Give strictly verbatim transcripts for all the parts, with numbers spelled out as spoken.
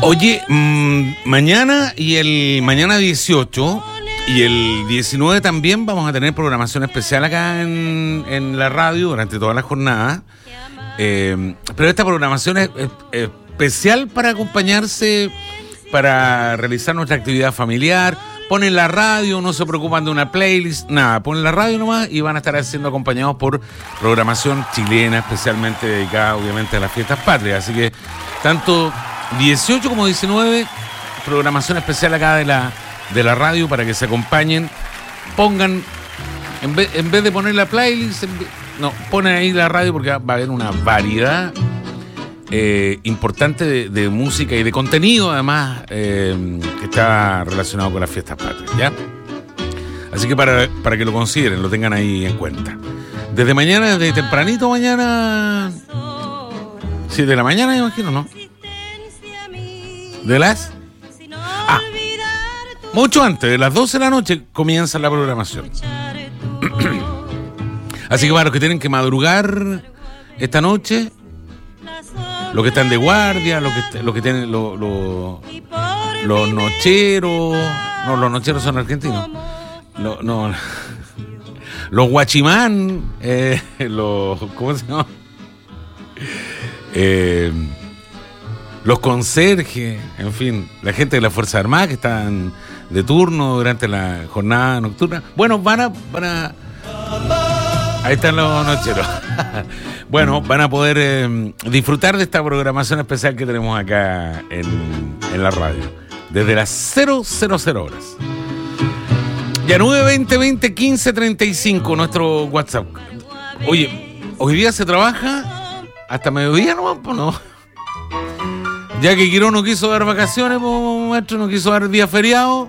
Oye, mmm, mañana y el mañana dieciocho y el diecinueve también vamos a tener programación especial acá en, en la radio durante toda la jornada. Eh, pero esta programación es, es, es especial para acompañarse, para realizar nuestra actividad familiar. Ponen la radio, no se preocupan de una playlist, nada, ponen la radio nomás y van a estar siendo acompañados por programación chilena, especialmente dedicada obviamente a las fiestas patrias. Así que tanto dieciocho como diecinueve, programación especial acá de la, de la radio para que se acompañen. Pongan, en vez, en vez de poner la playlist, vez, no, ponen ahí la radio porque va a haber una variedad eh, importante de, de música y de contenido, además, eh, que está relacionado con las fiestas patrias, ¿ya? Así que para, para que lo consideren, lo tengan ahí en cuenta. Desde mañana, desde tempranito mañana, siete de la mañana, imagino, ¿no? ¿De las? Ah, mucho antes, de las doce de la noche comienza la programación. Así que para los que tienen que madrugar esta noche, los que están de guardia, los que, los que tienen los, los, los nocheros, no, los nocheros son argentinos, los, no, los guachimán, eh, los, ¿cómo se llama? Eh... Los conserjes, en fin, la gente de la Fuerza Armada que están de turno durante la jornada nocturna. Bueno, van a... Van a ahí están los nocheros. Bueno, van a poder eh, disfrutar de esta programación especial que tenemos acá en, en la radio. Desde las cero cero cero horas. Ya nueve veinte veinte quince treinta y cinco, nuestro WhatsApp. Oye, hoy día se trabaja hasta mediodía, ¿no? Pues no. Ya que Quirón no quiso dar vacaciones, pues, maestro, no quiso dar día feriado.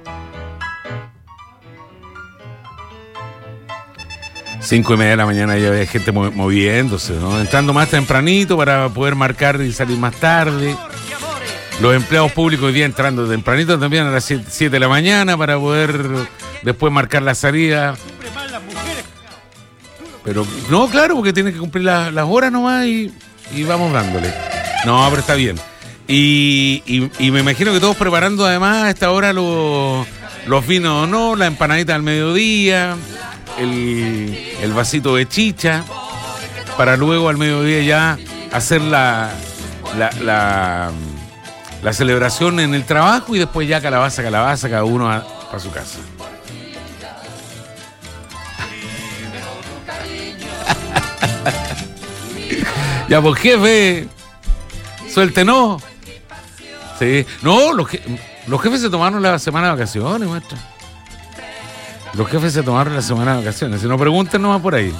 Cinco y media de la mañana ya había gente moviéndose, ¿no? Entrando más tempranito para poder marcar y salir más tarde. Los empleados públicos hoy día entrando tempranito también a las siete de la mañana para poder después marcar la salida. Pero, no, claro, porque tienen que cumplir la, las horas nomás y, y vamos dándole. No, pero está bien. Y, y, y me imagino que todos preparando además a esta hora los, los vinos, ¿no? La empanadita al mediodía, el, el vasito de chicha, para luego al mediodía ya hacer la, la, la, la celebración en el trabajo y después ya calabaza, calabaza, cada uno a, a su casa. Ya, pues jefe, suéltenos. Sí. No, los, je- los jefes se tomaron la semana de vacaciones, maestro. Los jefes se tomaron la semana de vacaciones. Si no, pregunten nomás por ahí.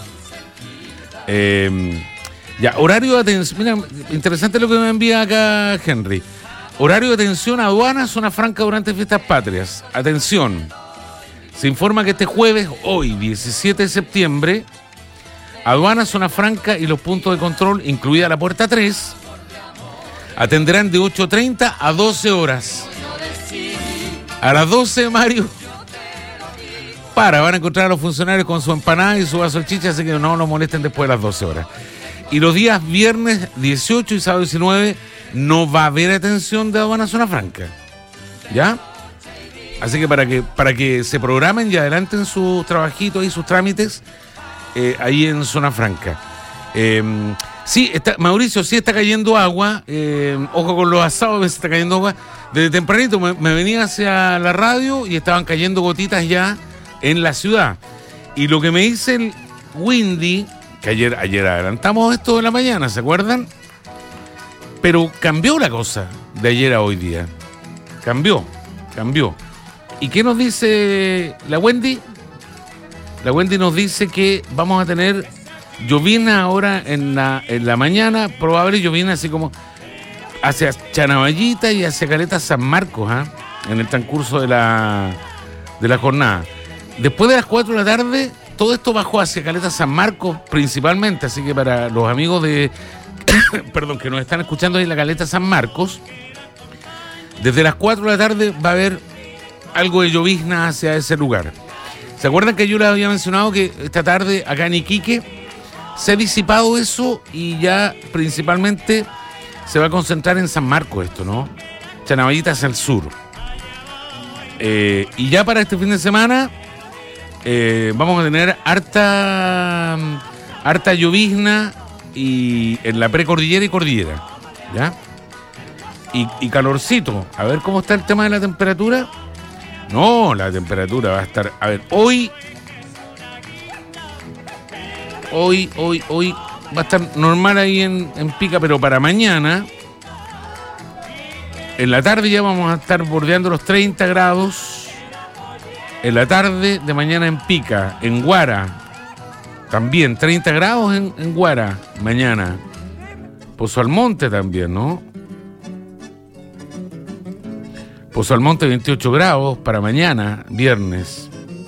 Eh, ya, horario de atención. Mira, interesante lo que me envía acá Henry. Horario de atención a aduana, zona franca durante fiestas patrias. Atención. Se informa que este jueves, hoy, diecisiete de septiembre, aduana, zona franca y los puntos de control, incluida la puerta tres, atenderán de ocho treinta a doce horas. A las doce, Mario, para, van a encontrar a los funcionarios con su empanada y su vaso de chicha, así que no los molesten después de las doce horas. Y los días viernes dieciocho y sábado diecinueve no va a haber atención de aduana zona franca. ¿Ya? Así que para que, para que se programen y adelanten sus trabajitos y sus trámites eh, ahí en zona franca. Eh, sí, está, Mauricio, sí está cayendo agua. Eh, ojo con los asados, está cayendo agua. Desde tempranito me, me venía hacia la radio y estaban cayendo gotitas ya en la ciudad. Y lo que me dice el Windy, que ayer, ayer adelantamos esto de la mañana, ¿se acuerdan? Pero cambió la cosa de ayer a hoy día. Cambió, cambió. ¿Y qué nos dice la Wendy? La Wendy nos dice que vamos a tener llovina ahora en la, en la mañana, probable llovina así como hacia Chanaballita y hacia Caleta San Marcos, ¿eh? En el transcurso de la, de la jornada. Después de las cuatro de la tarde, todo esto bajó hacia Caleta San Marcos principalmente, así que para los amigos de perdón, que nos están escuchando ahí en la Caleta San Marcos, desde las cuatro de la tarde va a haber algo de llovizna hacia ese lugar. ¿Se acuerdan que yo les había mencionado que esta tarde acá en Iquique se ha disipado eso y ya principalmente se va a concentrar en San Marcos esto, ¿no? Chanavallita hacia el sur. Eh, y ya para este fin de semana eh, vamos a tener harta, harta llovizna y en la precordillera y cordillera, ¿ya? Y, y calorcito. A ver cómo está el tema de la temperatura. No, la temperatura va a estar... A ver, hoy... Hoy, hoy, hoy va a estar normal ahí en, en Pica, pero para mañana, en la tarde ya vamos a estar bordeando los treinta grados. En la tarde de mañana en Pica, en Guara, también treinta grados en, en Guara, mañana. Pozo Almonte también, ¿no? Pozo Almonte veintiocho grados para mañana, viernes.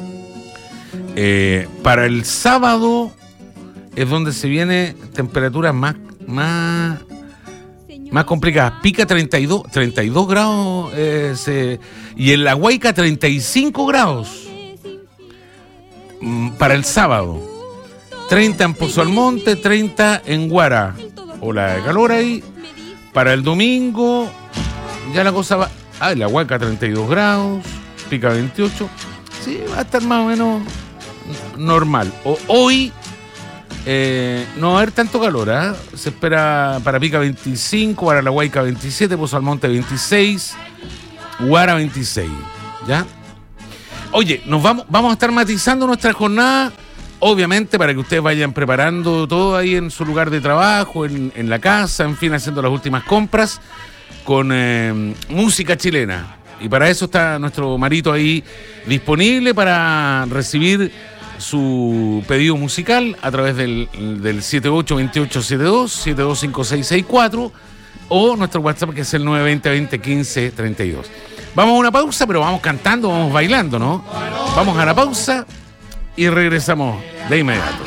Eh, para el sábado es donde se viene temperaturas más, más, más complicadas. Pica treinta y dos, treinta y dos grados eh, se, y en La Huayca treinta y cinco grados mm, para el sábado. treinta en Pozo Almonte, treinta en Guara. Ola de calor ahí. Para el domingo ya la cosa va... Ah, La Huayca treinta y dos grados, Pica veintiocho. Sí, va a estar más o menos normal. O, hoy eh, no va a haber tanto calor, ¿eh? Se espera para Pica veinticinco, para La Huayca veintisiete, Pozo Almonte veintiséis, Guara veintiséis. ¿Ya? Oye, nos vamos, vamos a estar matizando nuestra jornada, obviamente, para que ustedes vayan preparando todo ahí en su lugar de trabajo, en, en la casa, en fin, haciendo las últimas compras con eh, música chilena. Y para eso está nuestro Marito ahí disponible para recibir su pedido musical a través del, del siete ocho dos ocho siete dos, siete dos cinco seis seis cuatro o nuestro WhatsApp que es el nueve veinte veinte quince treinta y dos. Vamos a una pausa, pero vamos cantando, vamos bailando, ¿no? Vamos a la pausa y regresamos de inmediato.